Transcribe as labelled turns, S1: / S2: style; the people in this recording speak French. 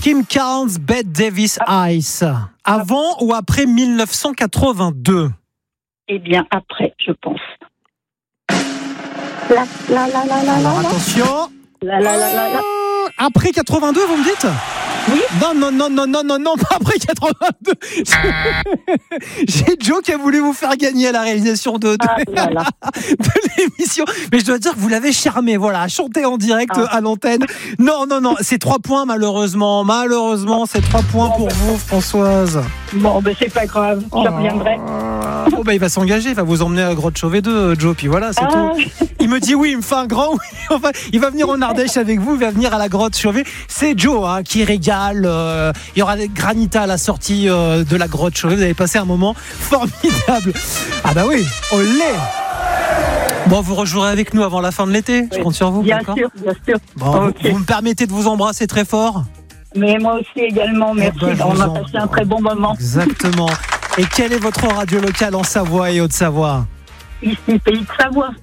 S1: Kim Carnes, Bette Davis, Ice. Avant ou après 1982?
S2: Eh bien, après, je pense.
S1: Alors, attention. Après 82, vous me dites?
S2: Oui.
S1: Non, pas après 82. J'ai Joe qui a voulu vous faire gagner à la réalisation de l'émission. Mais je dois dire que vous l'avez charmé, voilà, chanter en direct à l'antenne. Non, c'est 3 points malheureusement. C'est 3 points pour vous, Françoise.
S2: Bon, c'est pas grave, je reviendrai.
S1: Bon, il va s'engager, il va vous emmener à la Grotte Chauvet 2, Joe, puis voilà, c'est tout. Il me dit oui, il me fait un grand oui. Enfin, il va venir en Ardèche avec vous, il va venir à la Grotte Chauvet. C'est Joe qui régale. Il y aura des granitas à la sortie de la Grotte Chauvet. Vous allez passer un moment formidable. Ah bah oui, olé. Bon, vous rejouerez avec nous avant la fin de l'été. Je compte sur vous.
S2: Bien
S1: d'accord
S2: sûr.
S1: Bon, vous me permettez de vous embrasser très fort?
S2: Mais moi aussi également, merci. On a passé un très bon moment.
S1: Exactement. Et quel est votre radio locale en Savoie et Haute-Savoie?
S2: Ici, Pays de Savoie.